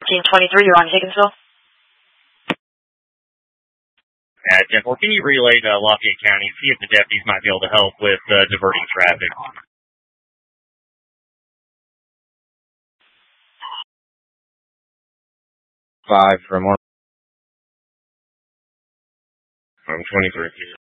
1423, you're on Higginsville. At 10-4, can you relay to Lafayette County, see if the deputies might be able to help with diverting traffic? 5 from 1. I'm 23.